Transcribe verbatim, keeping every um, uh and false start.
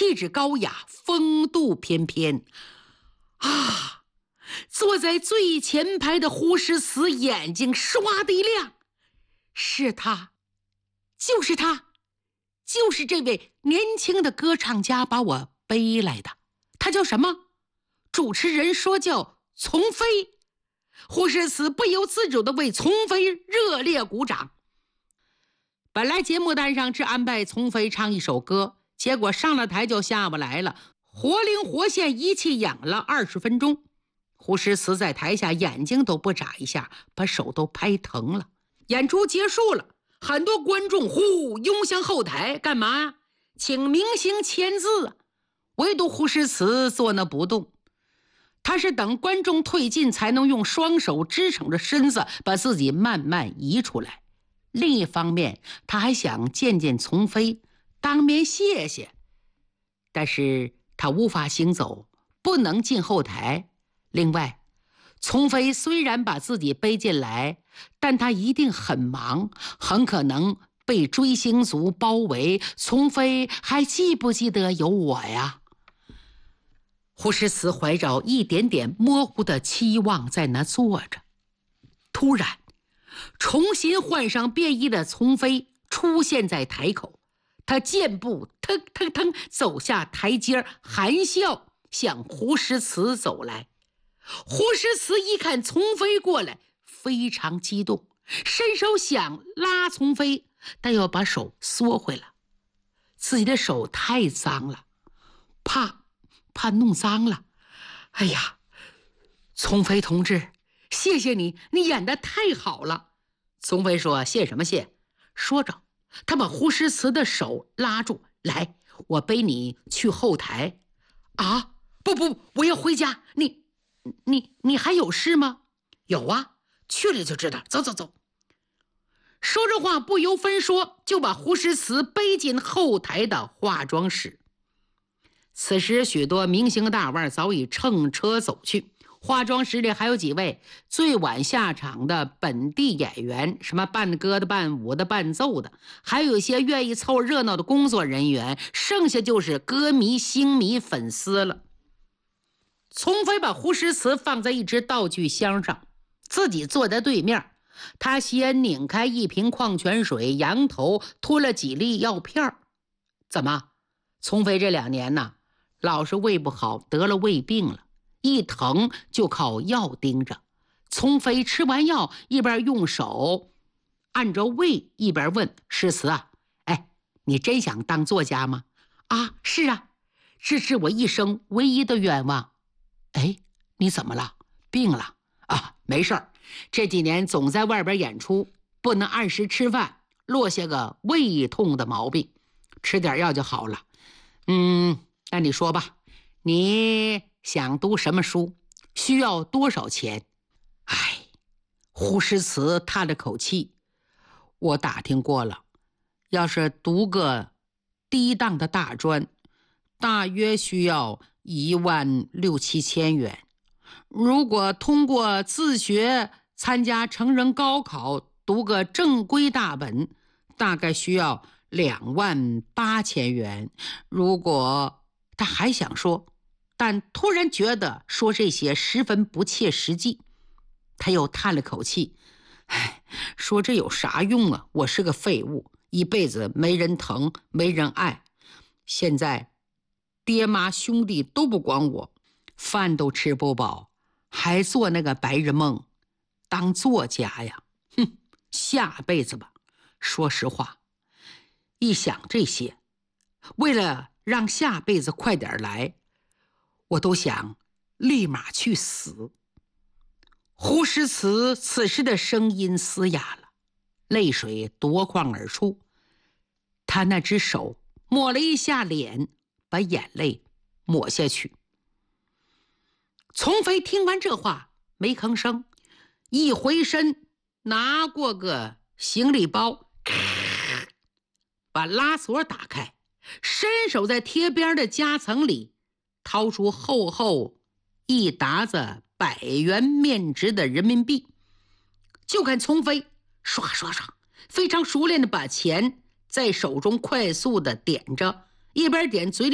气质高雅，风度翩翩。啊！坐在最前排的胡诗词眼睛唰的一亮，是他，就是他，就是这位年轻的歌唱家把我背来的。他叫什么？主持人说叫丛飞。胡诗词不由自主地为丛飞热烈鼓掌。本来节目单上只安排丛飞唱一首歌，结果上了台就下不来了，活灵活现一气养了二十分钟。胡诗词在台下眼睛都不眨一下，把手都拍疼了。演出结束了，很多观众呼拥向后台，干嘛？请明星签字。唯独胡诗词坐那不动，他是等观众退尽才能用双手支撑着身子把自己慢慢移出来。另一方面，他还想见见丛飞，当面谢谢，但是他无法行走，不能进后台。另外，丛飞虽然把自己背进来，但他一定很忙，很可能被追星族包围。丛飞还记不记得有我呀？胡诗词怀着一点点模糊的期望在那坐着。突然，重新换上便衣的丛飞出现在台口，他健步腾腾腾走下台阶，含笑向胡诗词走来。胡诗词一看丛飞过来，非常激动，伸手想拉丛飞，但要把手缩回来，自己的手太脏了，怕怕弄脏了。哎呀，丛飞同志，谢谢你，你演得太好了。丛飞说：谢什么谢？说着，他把胡诗词的手拉住，来，我背你去后台。啊，不不，我要回家。你你你还有事吗？有啊，去了就知道。走走走。说着话不由分说，就把胡诗词背进后台的化妆室。此时许多明星大腕早已乘车走去，化妆室里还有几位最晚下场的本地演员，什么伴歌的、伴舞的、伴奏的，还有一些愿意凑热闹的工作人员，剩下就是歌迷、星迷、粉丝了。丛飞把胡诗词放在一只道具箱上，自己坐在对面。他先拧开一瓶矿泉水，仰头吞了几粒药片。怎么？丛飞这两年呢，老是胃不好，得了胃病了，一疼就靠药盯着。丛飞吃完药，一边用手按着胃，一边问诗词啊，哎，你真想当作家吗？啊，是啊，这是我一生唯一的愿望。哎，你怎么了？病了啊？没事儿，这几年总在外边演出，不能按时吃饭，落下个胃痛的毛病，吃点药就好了。嗯，那你说吧，你想读什么书？需要多少钱？哎，胡诗词叹了口气，我打听过了，要是读个低档的大专，大约需要一万六七千元。如果通过自学参加成人高考，读个正规大本，大概需要两万八千元。如果他还想说，但突然觉得说这些十分不切实际，他又叹了口气，唉，说这有啥用啊？我是个废物，一辈子没人疼，没人爱。现在爹妈兄弟都不管我，饭都吃不饱，还做那个白日梦，当作家呀，哼，下辈子吧。说实话，一想这些，为了让下辈子快点来，我都想立马去死。胡诗词此时的声音嘶哑了，泪水夺眶而出，他那只手抹了一下脸，把眼泪抹下去。丛飞听完这话没吭声，一回身拿过个行李包，把拉锁打开，伸手在贴边的夹层里掏出厚厚一沓子百元面值的人民币。就看丛飞刷刷刷非常熟练的把钱在手中快速的点着，一边点嘴里